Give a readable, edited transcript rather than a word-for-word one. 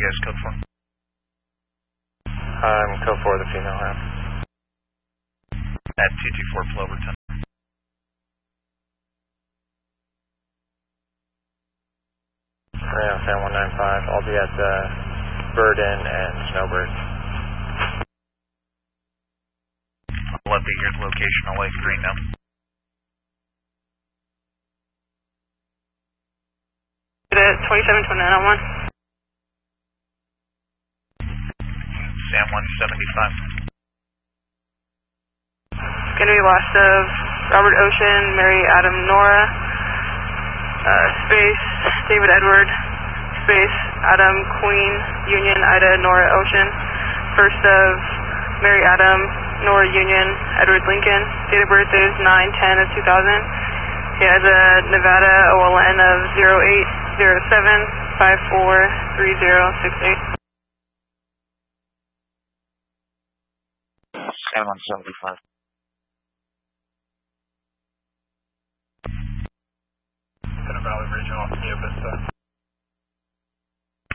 you guys code for? I'm code 4, the female half. At 224 Floverton. Yeah, Fan 195. I'll be at Bird Inn and Snowbird. I'll update your location. I'll let Green know. At 272901. Sam 175. Going to be lost of Robert Ocean, Mary Adam Nora, space David Edward, space Adam Queen, Union Ida Nora Ocean. First of Mary Adam Nora Union Edward Lincoln. Date of birth is 9/10 of 2000. He has a Nevada OLN of 0807543068. Sam 175. Valley Regional, Vista.